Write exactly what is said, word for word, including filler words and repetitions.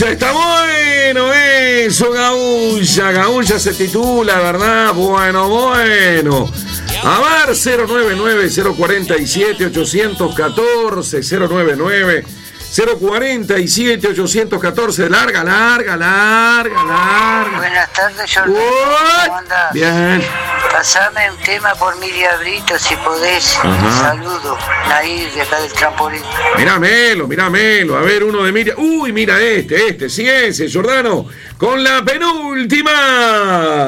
Gaúcha, está bueno eso, Gaúcha. Gaúcha se titula, ¿verdad? Bueno, bueno. A ver, cero nueve nueve, cero cuatro siete, ocho uno cuatro, cero nueve nueve, cero cuatro siete, ocho uno cuatro. Larga, larga, larga, larga. Buenas tardes, Jordano. ¿Cómo andás? Bien. Pasame un tema por mi diablito, si podés. Ajá. Saludos, Nair, de acá del trampolín. Míramelo, míramelo. A ver, uno de Miriam. Uy, mira este, este, sí, ese, Jordano. Con la penúltima.